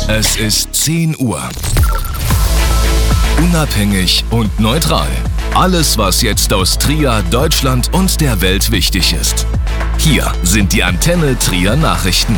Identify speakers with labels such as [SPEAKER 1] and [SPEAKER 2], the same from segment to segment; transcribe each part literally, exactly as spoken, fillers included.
[SPEAKER 1] Es ist zehn Uhr. Unabhängig und neutral. Alles, was jetzt aus Trier, Deutschland und der Welt wichtig ist. Hier sind die Antenne Trier Nachrichten.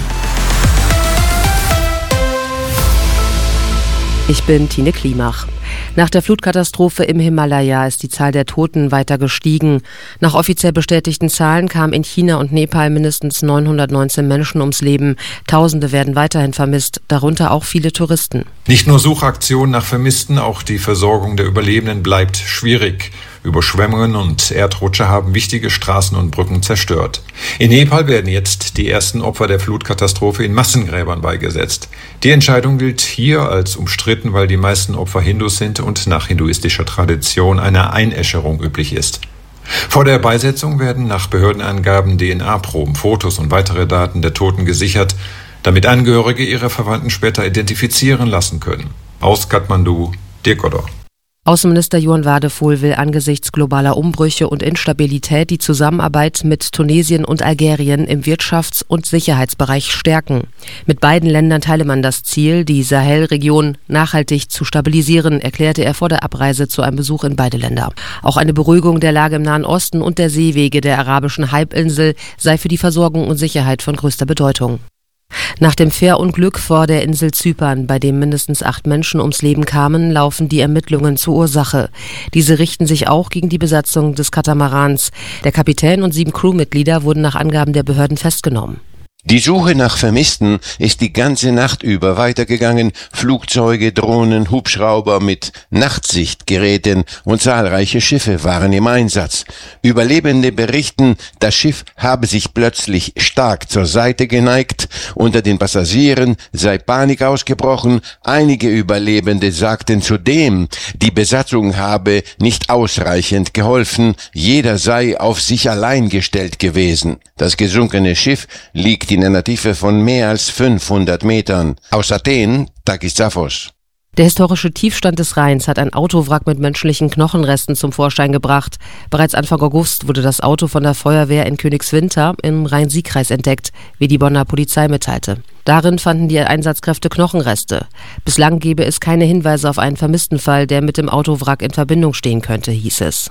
[SPEAKER 2] Ich bin Tine Klimach. Nach der Flutkatastrophe im Himalaya ist die Zahl der Toten weiter gestiegen. Nach offiziell bestätigten Zahlen kamen in China und Nepal mindestens neunhundertneunzehn Menschen ums Leben. Tausende werden weiterhin vermisst, darunter auch viele Touristen.
[SPEAKER 3] Nicht nur Suchaktionen nach Vermissten, auch die Versorgung der Überlebenden bleibt schwierig. Überschwemmungen und Erdrutsche haben wichtige Straßen und Brücken zerstört. In Nepal werden jetzt die ersten Opfer der Flutkatastrophe in Massengräbern beigesetzt. Die Entscheidung gilt hier als umstritten, weil die meisten Opfer Hindus sind und nach hinduistischer Tradition eine Einäscherung üblich ist. Vor der Beisetzung werden nach Behördenangaben D N A-Proben, Fotos und weitere Daten der Toten gesichert, damit Angehörige ihre Verwandten später identifizieren lassen können. Aus Kathmandu, Dirk Godor.
[SPEAKER 2] Außenminister Johann Wadephol will angesichts globaler Umbrüche und Instabilität die Zusammenarbeit mit Tunesien und Algerien im Wirtschafts- und Sicherheitsbereich stärken. Mit beiden Ländern teile man das Ziel, die Sahelregion nachhaltig zu stabilisieren, erklärte er vor der Abreise zu einem Besuch in beide Länder. Auch eine Beruhigung der Lage im Nahen Osten und der Seewege der arabischen Halbinsel sei für die Versorgung und Sicherheit von größter Bedeutung. Nach dem Fährunglück vor der Insel Zypern, bei dem mindestens acht Menschen ums Leben kamen, laufen die Ermittlungen zur Ursache. Diese richten sich auch gegen die Besatzung des Katamarans. Der Kapitän und sieben Crewmitglieder wurden nach Angaben der Behörden festgenommen.
[SPEAKER 4] Die Suche nach Vermissten ist die ganze Nacht über weitergegangen. Flugzeuge, Drohnen, Hubschrauber mit Nachtsichtgeräten und zahlreiche Schiffe waren im Einsatz. Überlebende berichten, das Schiff habe sich plötzlich stark zur Seite geneigt. Unter den Passagieren sei Panik ausgebrochen. Einige Überlebende sagten zudem, die Besatzung habe nicht ausreichend geholfen. Jeder sei auf sich allein gestellt gewesen. Das gesunkene Schiff liegt in einer Tiefe von mehr als fünfhundert Metern. Aus Athen, Takis Zaphos.
[SPEAKER 2] Der historische Tiefstand des Rheins hat ein Autowrack mit menschlichen Knochenresten zum Vorschein gebracht. Bereits Anfang August wurde das Auto von der Feuerwehr in Königswinter im Rhein-Sieg-Kreis entdeckt, wie die Bonner Polizei mitteilte. Darin fanden die Einsatzkräfte Knochenreste. Bislang gebe es keine Hinweise auf einen Vermisstenfall, der mit dem Autowrack in Verbindung stehen könnte, hieß es.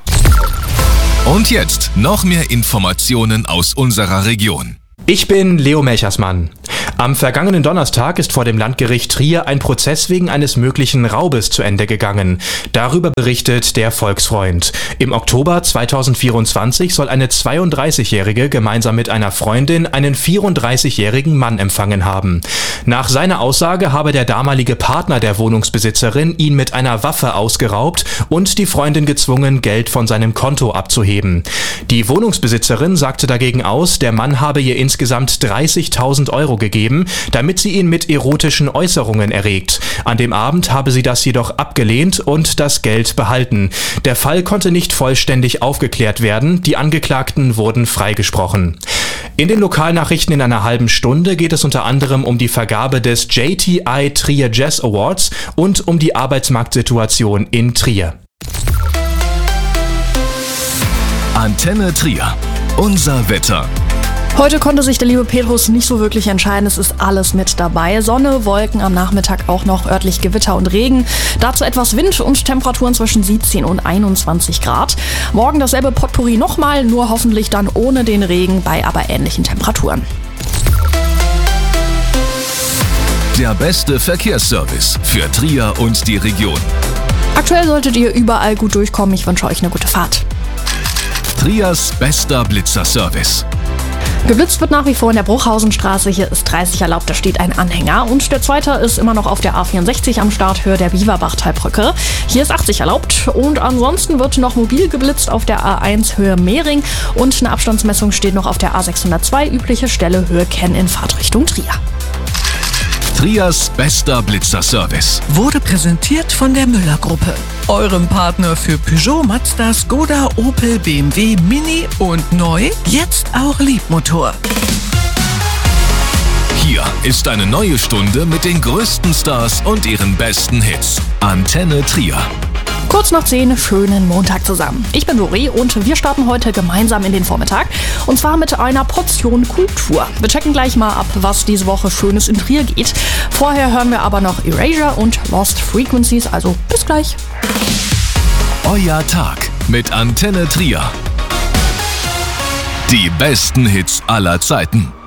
[SPEAKER 1] Und jetzt noch mehr Informationen aus unserer Region.
[SPEAKER 5] Ich bin Leo Melchersmann. Am vergangenen Donnerstag ist vor dem Landgericht Trier ein Prozess wegen eines möglichen Raubes zu Ende gegangen. Darüber berichtet der Volksfreund. Im Oktober zweitausendvierundzwanzig soll eine zweiunddreißigjährige gemeinsam mit einer Freundin einen vierunddreißigjährigen Mann empfangen haben. Nach seiner Aussage habe der damalige Partner der Wohnungsbesitzerin ihn mit einer Waffe ausgeraubt und die Freundin gezwungen, Geld von seinem Konto abzuheben. Die Wohnungsbesitzerin sagte dagegen aus, der Mann habe ihr insgesamt dreißigtausend Euro gegeben, damit sie ihn mit erotischen Äußerungen erregt. An dem Abend habe sie das jedoch abgelehnt und das Geld behalten. Der Fall konnte nicht vollständig aufgeklärt werden, die Angeklagten wurden freigesprochen. In den Lokalnachrichten in einer halben Stunde geht es unter anderem um die Vergabe des J T I Trier Jazz Awards und um die Arbeitsmarktsituation in Trier.
[SPEAKER 1] Antenne Trier. Unser Wetter.
[SPEAKER 6] Heute konnte sich der liebe Petrus nicht so wirklich entscheiden. Es ist alles mit dabei. Sonne, Wolken, am Nachmittag auch noch örtlich Gewitter und Regen. Dazu etwas Wind und Temperaturen zwischen siebzehn und einundzwanzig Grad. Morgen dasselbe Potpourri nochmal, nur hoffentlich dann ohne den Regen bei aber ähnlichen Temperaturen.
[SPEAKER 1] Der beste Verkehrsservice für Trier und die Region.
[SPEAKER 6] Aktuell solltet ihr überall gut durchkommen. Ich wünsche euch eine gute Fahrt.
[SPEAKER 1] Triers bester Blitzerservice.
[SPEAKER 6] Geblitzt wird nach wie vor in der Bruchhausenstraße. Hier ist dreißig erlaubt, da steht ein Anhänger. Und der zweite ist immer noch auf der A vierundsechzig am Start, Höhe der Biewerbachtalbrücke. Hier ist achtzig erlaubt. Und ansonsten wird noch mobil geblitzt auf der A eins Höhe Mehring. Und eine Abstandsmessung steht noch auf der A sechshundertzwei, übliche Stelle Höhe Kenn in Fahrtrichtung Trier.
[SPEAKER 1] Triers bester Blitzerservice
[SPEAKER 7] wurde präsentiert von der Müller-Gruppe, eurem Partner für Peugeot, Mazda, Skoda, Opel, B M W, Mini und neu, jetzt auch Liebmotor.
[SPEAKER 1] Hier ist eine neue Stunde mit den größten Stars und ihren besten Hits. Antenne Trier.
[SPEAKER 6] Kurz nach zehn, schönen Montag zusammen. Ich bin Dori und wir starten heute gemeinsam in den Vormittag. Und zwar mit einer Portion Kultur. Wir checken gleich mal ab, was diese Woche Schönes in Trier geht. Vorher hören wir aber noch Erasure und Lost Frequencies, also bis gleich.
[SPEAKER 1] Euer Tag mit Antenne Trier. Die besten Hits aller Zeiten.